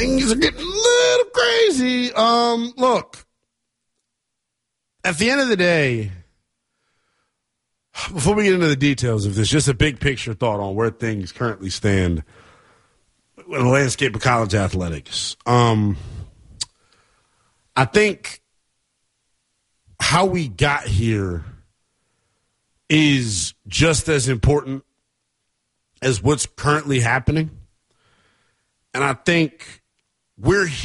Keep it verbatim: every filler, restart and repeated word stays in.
things are getting a little crazy. Um, look, at the end of the day, before we get into the details of this, just a big picture thought on where things currently stand with the landscape of college athletics. Um, I think how we got here is just as important as what's currently happening. And I think we're